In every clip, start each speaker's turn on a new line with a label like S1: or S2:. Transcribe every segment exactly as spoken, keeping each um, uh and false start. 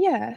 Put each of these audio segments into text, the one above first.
S1: Yeah.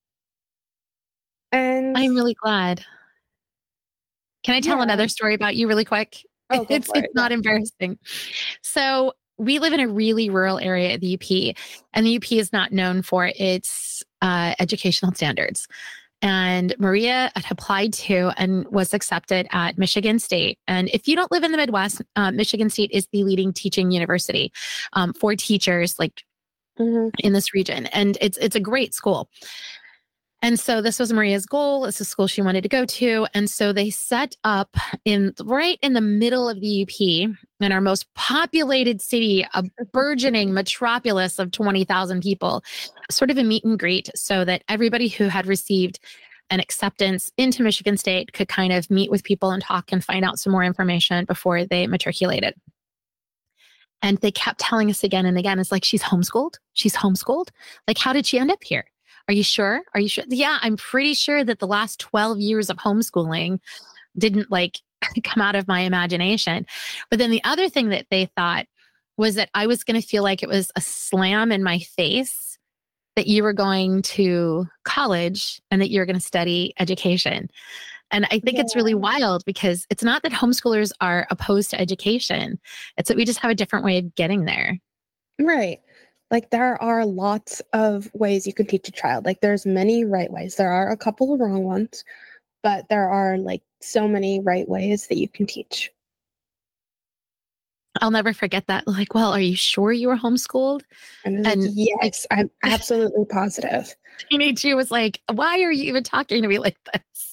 S1: And
S2: I'm really glad. Can I tell
S1: yeah.
S2: another story about you really quick?
S1: Oh, go
S2: It's
S1: for
S2: it's
S1: it. Yeah.
S2: not embarrassing. So, we live in a really rural area of the U P, and the U P is not known for its uh, educational standards. And Maria had applied to and was accepted at Michigan State. And if you don't live in the Midwest, uh, Michigan State is the leading teaching university um, for teachers like
S1: Mhm.
S2: in this region. And it's it's a great school. And so this was Maria's goal. It's a school she wanted to go to. And so they set up in right in the middle of the U P, in our most populated city, a burgeoning metropolis of twenty thousand people, sort of a meet and greet so that everybody who had received an acceptance into Michigan State could kind of meet with people and talk and find out some more information before they matriculated. And they kept telling us again and again, it's like, she's homeschooled. She's homeschooled. Like, how did she end up here? Are you sure? Are you sure? Yeah, I'm pretty sure that the last twelve years of homeschooling didn't like come out of my imagination. But then the other thing that they thought was that I was going to feel like it was a slam in my face that you were going to college and that you're going to study education. And I think it's
S1: Yeah.
S2: really wild because it's not that homeschoolers are opposed to education. It's that we just have a different way of getting there.
S1: Right. Like there are lots of ways you can teach a child. Like there's many right ways. There are a couple of wrong ones, but there are like so many right ways that you can teach.
S2: I'll never forget that. Like, well, are you sure you were homeschooled?
S1: And it's like,
S2: And like,
S1: yes, I'm absolutely positive.
S2: teenage you was like, why are you even talking to me like this?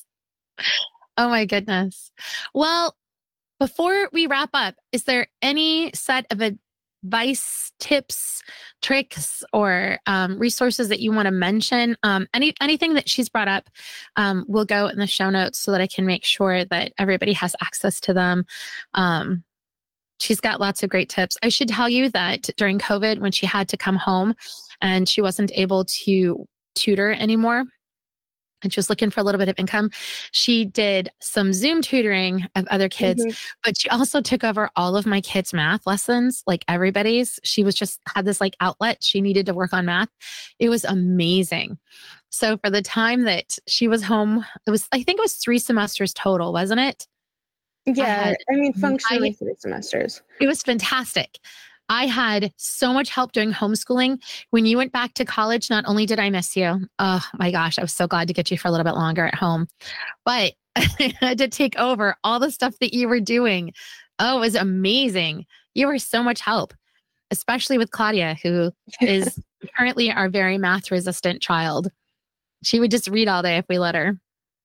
S2: Oh my goodness. Well, before we wrap up, is there any set of advice, tips, tricks, or um, resources that you want to mention? Um, any anything that she's brought up um, will go in the show notes so that I can make sure that everybody has access to them. Um, she's got lots of great tips. I should tell you that during COVID, when she had to come home and she wasn't able to tutor anymore, and she was looking for a little bit of income, she did some Zoom tutoring of other kids,
S1: Hmm.
S2: but she also took over all of my kids' math lessons, like everybody's. She was just had this like outlet. She needed to work on math. It was amazing. So for the time that she was home, it was, I think it was three semesters total, wasn't it? I
S1: Yeah.
S2: had,
S1: I mean,
S2: I,
S1: functionally three semesters.
S2: it was fantastic. I had so much help doing homeschooling. When you went back to college, not only did I miss you, oh my gosh, I was so glad to get you for a little bit longer at home, but I had to take over all the stuff that you were doing. Oh, it was amazing. You were so much help, especially with Claudia, who is currently our very math resistant child. She would just read all day if we let her.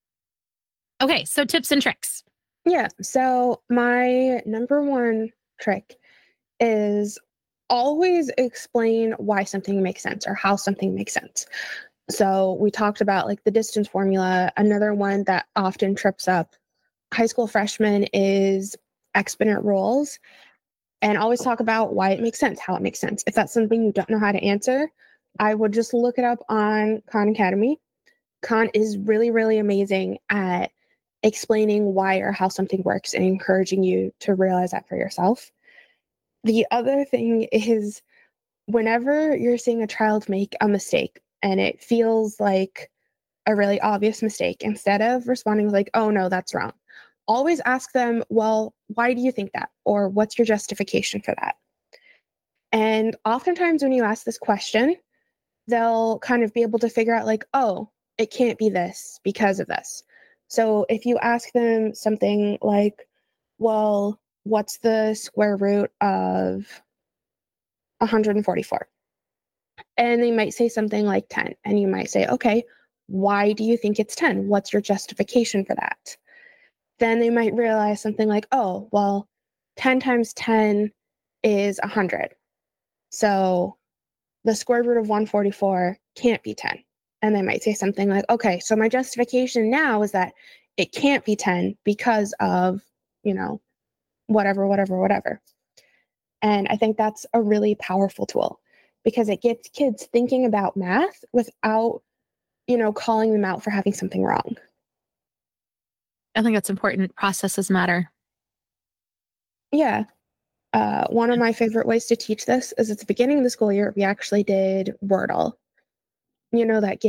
S2: Okay, so tips and tricks.
S1: Yeah. So my number one trick is always explain why something makes sense or how something makes sense. So we talked about like the distance formula. Another one that often trips up high school freshmen is exponent rules, and always talk about why it makes sense, how it makes sense. If that's something you don't know how to answer, I would just look it up on Khan Academy. Khan is really, really amazing at explaining why or how something works and encouraging you to realize that for yourself. The other thing is whenever you're seeing a child make a mistake and it feels like a really obvious mistake, instead of responding with like, oh no, that's wrong, always ask them, well, why do you think that? Or what's your justification for that? And oftentimes when you ask this question, they'll kind of be able to figure out like, oh, it can't be this because of this. So if you ask them something like, well, what's the square root of one hundred forty-four? And they might say something like ten. And you might say, okay, why do you think it's ten? What's your justification for that? Then they might realize something like, oh, well, ten times ten is one hundred. So the square root of one hundred forty-four can't be ten. And they might say something like, okay, so my justification now is that it can't be ten because of, you know, whatever, whatever, whatever. And I think that's a really powerful tool because it gets kids thinking about math without, you know, calling them out for having something wrong.
S2: I think that's important. Processes matter.
S1: Yeah. Uh, one of my favorite ways to teach this is at the beginning of the school year, we actually did Wordle. You know, that game